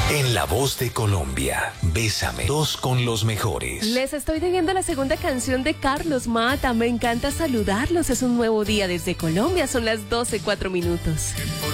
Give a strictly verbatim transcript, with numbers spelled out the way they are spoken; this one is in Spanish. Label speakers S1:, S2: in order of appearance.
S1: En La Voz de Colombia, Bésame, dos con los mejores.
S2: Les estoy debiendo la segunda canción de Carlos Mata. Me encanta saludarlos. Es un nuevo día desde Colombia. Son las doce, cuatro minutos.